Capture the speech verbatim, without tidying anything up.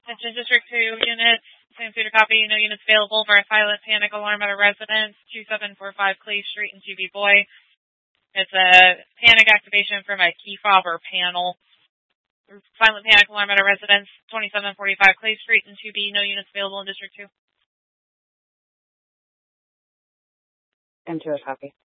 Attention District two units, same suitor copy, no units available for a silent panic alarm at a residence, two seven four five Clay Street in two B Boy. It's a panic activation from a key fob or panel. Silent panic alarm at a residence, twenty-seven forty-five Clay Street in two B, no units available in District two. Enter a copy.